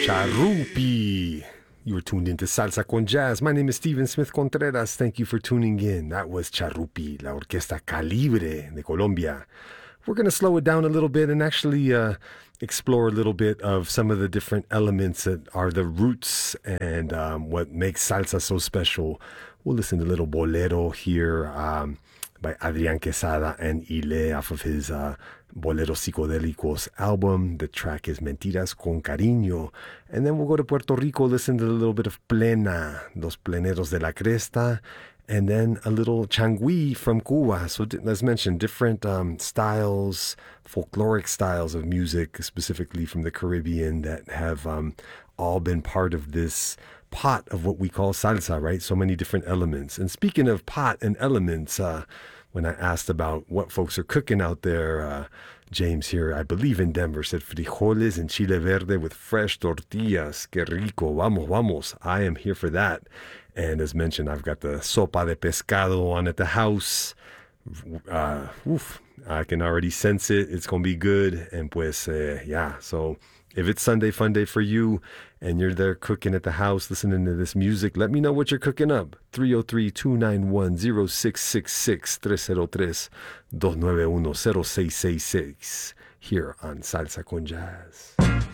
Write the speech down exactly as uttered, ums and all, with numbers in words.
Charupi. You were tuned into Salsa con Jazz. My name is Steven Smith Contreras. Thank you for tuning in. That was Charupi, la Orquesta Calibre de Colombia. We're going to slow it down a little bit and actually uh, explore a little bit of some of the different elements that are the roots and um, what makes salsa so special. We'll listen to a little bolero here um, by Adrian Quesada and Ile off of his uh, Boleros Psicodélicos album. The track is Mentiras con Cariño. And then we'll go to Puerto Rico, listen to a little bit of Plena, Los Pleneros de la Cresta, and then a little Changui from Cuba. So let's mention different um, styles, folkloric styles of music, specifically from the Caribbean, that have um, all been part of this pot of what we call salsa, right? So many different elements. And speaking of pot and elements, uh, when I asked about what folks are cooking out there, uh, James here, I believe in Denver, said frijoles and chile verde with fresh tortillas. Que rico. Vamos, vamos. I am here for that. And as mentioned, I've got the sopa de pescado on at the house. Uh, oof, I can already sense it. It's going to be good. And pues, uh, yeah. So if it's Sunday Fun Day for you and you're there cooking at the house, listening to this music, let me know what you're cooking up. three oh three, two nine one, oh six six six, three oh three, two nine one, oh six six six here on Salsa con Jazz.